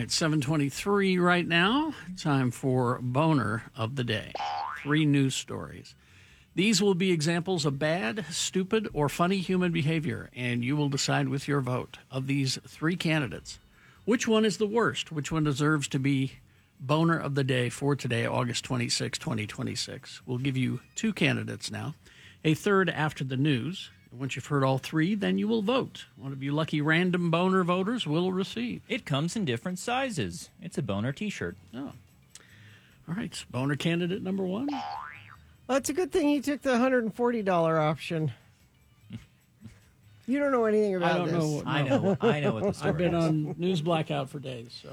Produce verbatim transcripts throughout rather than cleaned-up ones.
right, seven twenty-three right now. Time for Boner of the Day. Three news stories. These will be examples of bad, stupid, or funny human behavior, and you will decide with your vote of these three candidates which one is the worst, which one deserves to be Boner of the Day for today, August twenty-sixth, twenty twenty-six. We'll give you two candidates now, a third after the news. Once you've heard all three, then you will vote. One of you lucky random boner voters will receive. It comes in different sizes. It's a boner T-shirt. Oh. All right, boner candidate number one. Well, it's a good thing he took the one hundred forty dollars option. You don't know anything about I don't this. know. What, no. I know. I know what the story I've been is. on news blackout for days. So,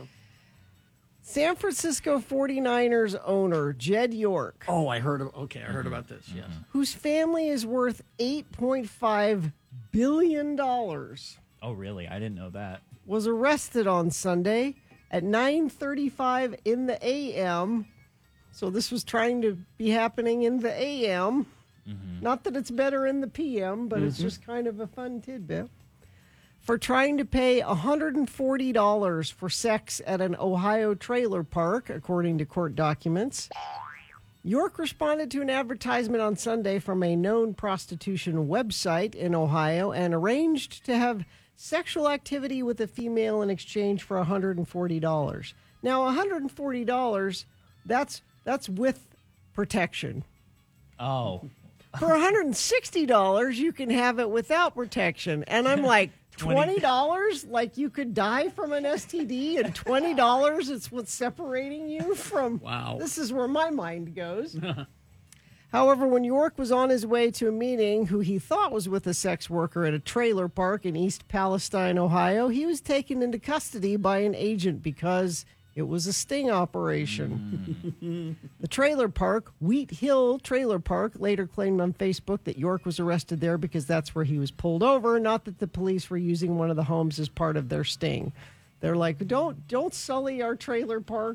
San Francisco forty-niners owner Jed York, oh, I heard. Of, okay, I heard about this. Yes. whose family is worth eight point five billion dollars, Oh, really? I didn't know that. was arrested on Sunday at nine thirty-five in the A M. So this was trying to be happening in the A M. Mm-hmm. Not that it's better in the P M, but mm-hmm. it's just kind of a fun tidbit. For trying to pay one hundred forty dollars for sex at an Ohio trailer park, according to court documents. York responded to an advertisement on Sunday from a known prostitution website in Ohio and arranged to have sexual activity with a female in exchange for one hundred forty dollars. Now, one hundred forty dollars, that's that's with protection. Oh. For one hundred sixty dollars, you can have it without protection. And I'm like, twenty dollars? Like you could die from an S T D, and twenty dollars is what's separating you from... Wow. This is where my mind goes. However, when York was on his way to a meeting who he thought was with a sex worker at a trailer park in East Palestine, Ohio, he was taken into custody by an agent because it was a sting operation. Mm. The trailer park, Wheat Hill Trailer Park, later claimed on Facebook that York was arrested there because that's where he was pulled over, not that the police were using one of the homes as part of their sting. They're like, don't don't sully our trailer park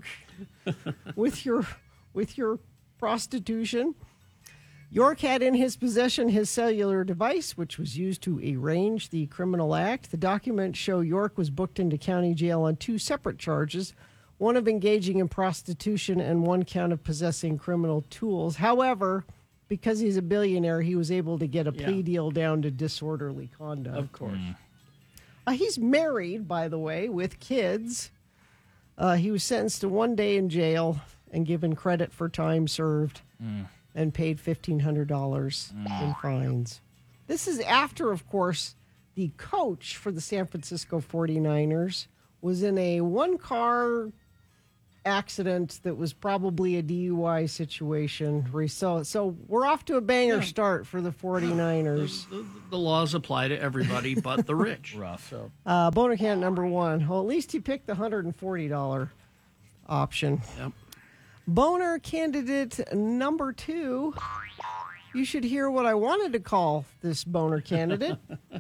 with your with your prostitution. York had in his possession his cellular device, which was used to arrange the criminal act. The documents show York was booked into county jail on two separate charges, one of engaging in prostitution and one count of possessing criminal tools. However, because he's a billionaire, he was able to get a plea Yeah. deal down to disorderly conduct. Of course. Mm. Uh, he's married, by the way, with kids. Uh, he was sentenced to one day in jail and given credit for time served Mm. and paid fifteen hundred dollars Mm. in fines. This is after, of course, the coach for the San Francisco forty-niners was in a one-car accident that was probably a D U I situation. Where he saw, so we're off to a banger Yeah. start for the forty-niners. The, the laws apply to everybody but the rich. Rough. So, Uh, boner can number one. Well, at least he picked the one hundred forty dollars option. yep. Boner candidate number two. You should hear what I wanted to call this boner candidate.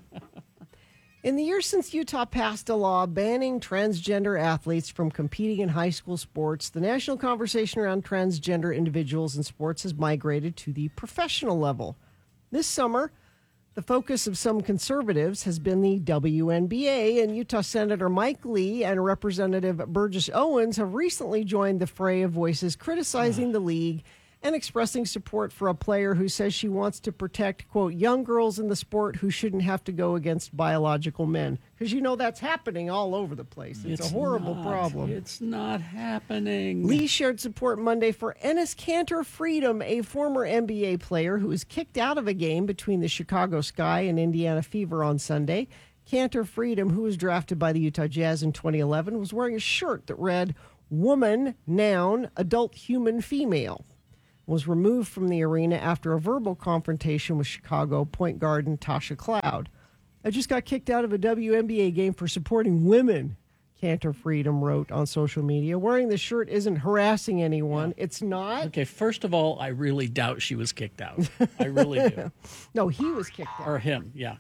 In the years since Utah passed a law banning transgender athletes from competing in high school sports, the national conversation around transgender individuals in sports has migrated to the professional level. This summer, the focus of some conservatives has been the W N B A, and Utah Senator Mike Lee and Representative Burgess Owens have recently joined the fray of voices criticizing the league and expressing support for a player who says she wants to protect, quote, young girls in the sport who shouldn't have to go against biological men. Because, you know, that's happening all over the place. It's, a horrible not. problem. It's not happening. Lee shared support Monday for Enes Kanter Freedom, a former N B A player who was kicked out of a game between the Chicago Sky and Indiana Fever on Sunday. Kanter Freedom, who was drafted by the Utah Jazz in twenty eleven, was wearing a shirt that read, woman, noun, adult human, female. Was removed from the arena after a verbal confrontation with Chicago point guard Natasha Cloud. I just got kicked out of a W N B A game for supporting women, Kanter Freedom wrote on social media. Wearing the shirt isn't harassing anyone. Yeah. It's not. Okay, first of all, I really doubt she was kicked out. I really do. No, he was kicked out. Or him, yeah.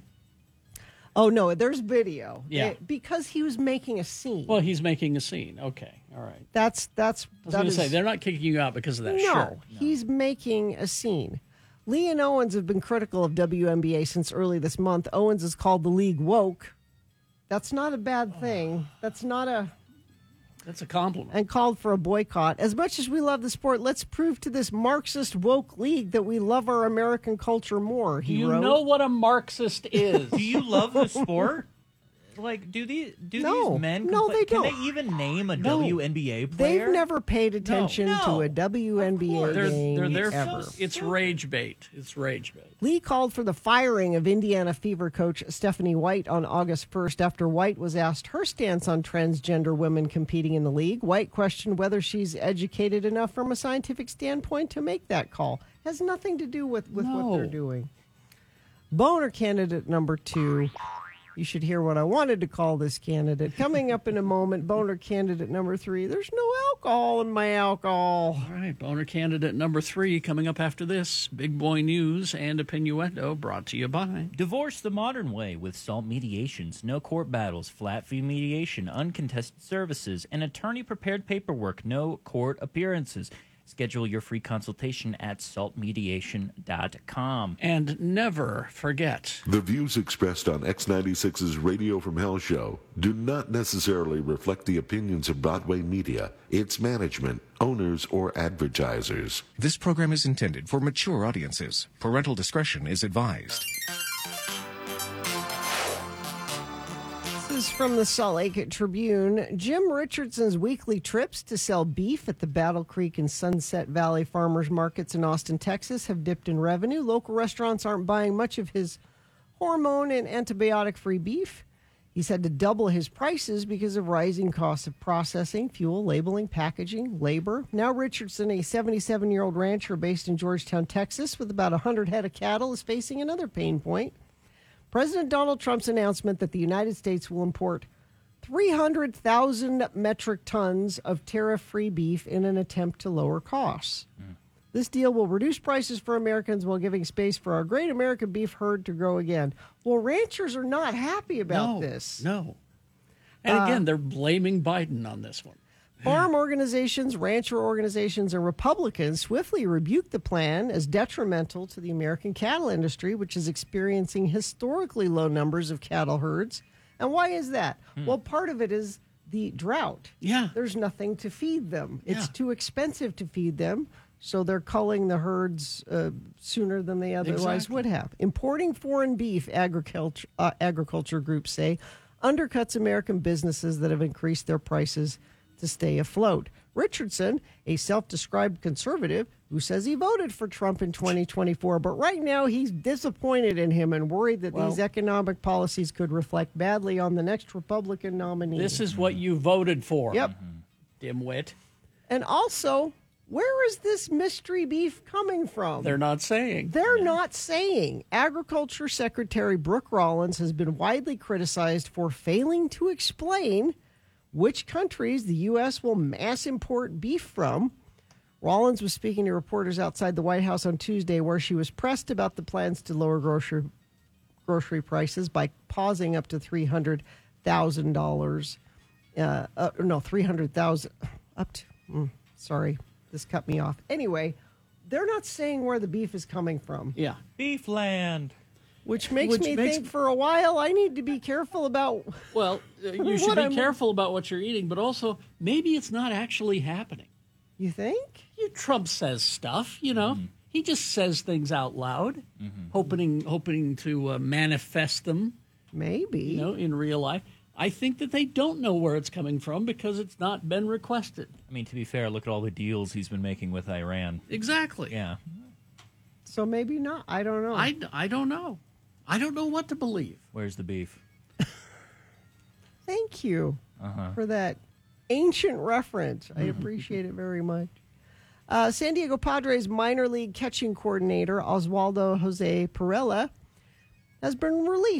Oh, no, there's video. Yeah. It, because he was making a scene. Well, he's making a scene. Okay, all right. That's, that's, I was that going to is, say, they're not kicking you out because of that no, shirt. No, he's making a scene. Lee and Owens have been critical of W N B A since early this month. Owens has called the league woke. That's not a bad thing. That's not a... That's a compliment. and called for a boycott. As much as we love the sport, let's prove to this Marxist woke league that we love our American culture more, Do he you wrote. know what a Marxist is? Do you love the sport? Like, do these do No. these men? No, compla- they Can don't. they even name a No. W N B A player? They've never paid attention No. to a W N B A course. They're, game they're there. ever. so It's rage bait. It's rage bait. Lee called for the firing of Indiana Fever coach Stephanie White on August first after White was asked her stance on transgender women competing in the league. White questioned whether she's educated enough from a scientific standpoint to make that call. Has nothing to do with, with No. what they're doing. Boner candidate number two. You should hear what I wanted to call this candidate. Coming up in a moment, boner candidate number three. There's no alcohol in my alcohol. All right, boner candidate number three coming up after this. Big Boy News and Opinioendo brought to you by. Divorce the modern way with Salt Mediations. No court battles, flat fee mediation, uncontested services, and attorney-prepared paperwork. No court appearances. Schedule your free consultation at salt mediation dot com. And never forget. The views expressed on X ninety-six's Radio from Hell show do not necessarily reflect the opinions of Broadway Media, its management, owners, or advertisers. This program is intended for mature audiences. Parental discretion is advised. This is from the Salt Lake Tribune. Jim Richardson's weekly trips to sell beef at the Battle Creek and Sunset Valley farmers markets in Austin, Texas have dipped in revenue. Local restaurants aren't buying much of his hormone and antibiotic-free beef. He's had to double his prices because of rising costs of processing, fuel, labeling, packaging, labor. Now Richardson, a seventy-seven-year-old rancher based in Georgetown, Texas, with about one hundred head of cattle, is facing another pain point. President Donald Trump's announcement that the United States will import three hundred thousand metric tons of tariff-free beef in an attempt to lower costs. Mm. This deal will reduce prices for Americans while giving space for our great American beef herd to grow again. Well, ranchers are not happy about no, this. No. And again, they're blaming Biden on this one. Farm organizations, rancher organizations, and Republicans swiftly rebuked the plan as detrimental to the American cattle industry, which is experiencing historically low numbers of cattle herds. And why is that? Hmm. Well, part of it is the drought. Yeah. There's nothing to feed them. It's Yeah. too expensive to feed them, so they're culling the herds uh, sooner than they otherwise Exactly. would have. Importing foreign beef, agriculture, uh, agriculture groups say, undercuts American businesses that have increased their prices to stay afloat. Richardson, a self-described conservative who says he voted for Trump in twenty twenty-four, but right now he's disappointed in him and worried that Well, these economic policies could reflect badly on the next Republican nominee. This is what you voted for. Yep. Dimwit. And also, where is this mystery beef coming from? They're not saying. They're not saying. Agriculture Secretary Brooke Rollins has been widely criticized for failing to explain which countries the U S will mass import beef from. Rollins was speaking to reporters outside the White House on Tuesday, where she was pressed about the plans to lower grocery grocery prices by pausing up to three hundred thousand dollars. Uh, uh, no, three hundred thousand up to. Mm, sorry, this cut me off. Anyway, they're not saying where the beef is coming from. Yeah. Beefland. Which makes Which me makes- think for a while I need to be careful about. Well, uh, you should What be I'm- careful about what you're eating, but also maybe it's not actually happening. You think? You, Trump says stuff, you know. Mm-hmm. He just says things out loud, Mm-hmm. hoping hoping to uh, manifest them, Maybe. you know, in real life. I think that they don't know where it's coming from because it's not been requested. I mean, to be fair, look at all the deals he's been making with Iran. Exactly. Yeah. So maybe not. I don't know. I, I don't know. I don't know what to believe. Where's the beef? Thank you Uh-huh. for that ancient reference. I appreciate it very much. Uh, San Diego Padres minor league catching coordinator Oswaldo Jose Perella has been released